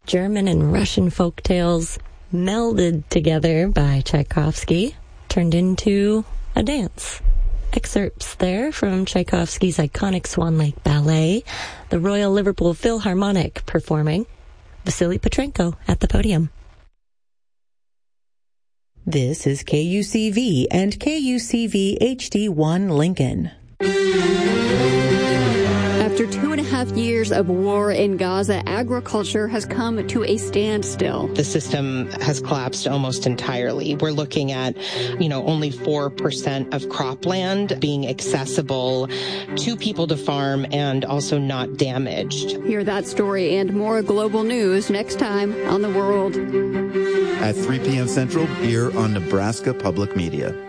German and Russian folk tales melded together by Tchaikovsky, turned into a dance. Excerpts there from Tchaikovsky's iconic Swan Lake Ballet, the Royal Liverpool Philharmonic performing, Vasily Petrenko at the podium. This is KUCV and KUCV HD1 Lincoln. After 2.5 years of war in Gaza, agriculture has come to a standstill. The system has collapsed almost entirely. We're looking at, only 4% of cropland being accessible to people to farm and also not damaged. Hear that story and more global news next time on The World. At 3 p.m. Central, here on Nebraska Public Media.